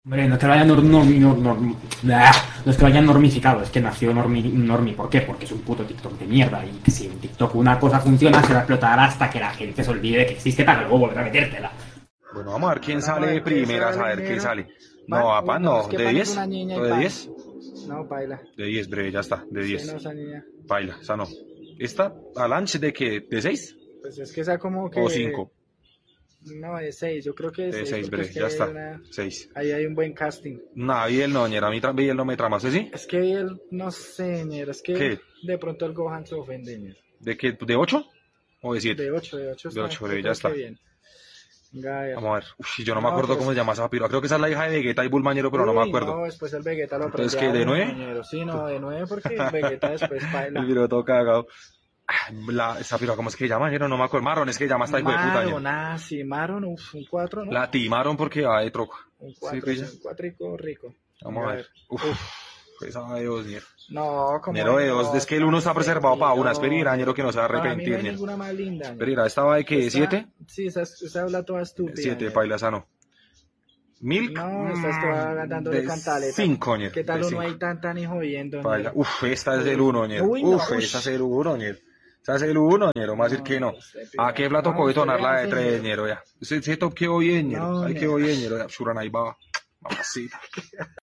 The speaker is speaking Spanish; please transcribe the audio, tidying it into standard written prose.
Hombre, no es que lo hayan no es que lo hayan normificado, es que nació normi. ¿Por qué? Porque es un puto TikTok de mierda. Y que si en TikTok una cosa funciona, se va a explotar hasta que la gente se olvide de que existe para luego volver a metértela. Bueno, vamos a ver quién Bueno, vamos a sale ver de qué primeras, a sale, ver qué negro. sale. Pan, No, papá, uy, no, es no. que ¿De Pan es 10? una niña y ¿O de Pan. 10? No, baila. De 10, breve, ya está, de Sí, 10. no, esa niña. Baila, esa no. ¿Esta? ¿Alanche de qué? ¿De 6? Pues es que esa como que... ¿O 5? No, de 6, yo creo que de De 6, 6, porque breve, es que ya hay está. una... 6. Ahí hay un buen casting. Nah, Biel no, ñera, a mí Biel no me trama, ¿sí? ¿Sí? Es que él, no sé, ñero, es que ¿Qué? de pronto el Gohan se ofende, ñero. ¿De qué? ¿De 8? ¿O de 7? De 8 De está, 8, yo breve, ya creo está. que bien. Venga, a ver. Vamos a ver. Uf, yo no me No, acuerdo pues- cómo se llama esa piroa. Creo que esa es la hija de Vegeta y Bulmañero, pero no me Uy, acuerdo. No, después el Vegeta lo aprende. Entonces, ¿qué? ¿De 9? Ñero. Sí, no, de 9 porque el Vegeta después baila. El video todo cagado. Esa piroa, ¿cómo es que se llama? Ñero? No me acuerdo. Marron, es que llama esta hijo de puta, ñero. Maron, sí, Maron, un 4, ¿no? La timaron porque va de troco. Un Sí, 4, pilla. un 4 rico. Vamos a ver. Uf, esa de 2, ñero. No, como Ñero de 2, es que el 1 está preservado para una. Espera, ñero, que no se va a Para mí no arrepentir, hay ñero. ninguna más linda. ñero. Espera, ¿esta va de qué? Esta- ¿7? Sí, esa habla toda estúpida. 7, ñero. paila, esa no. ¿Milk? No, esta es toda dándole de cantaleta. 5, ñero. ¿Qué tal de uno 5. ahí tan y jodiendo? Paila. ñero? Uf, esta es el 1, ñero. Uy, no, Uf, ush. esa es el 1, ñero. Esa es el 1, ñero. Más decir que no. ¿A qué plato No, coge usted tonar la de vea, 3, señor. ñero? Ya. Ese top quedó bien, ñero. No, Ahí ñero. quedó bien, ñero. Ya, Shuran ahí va. Mamacita.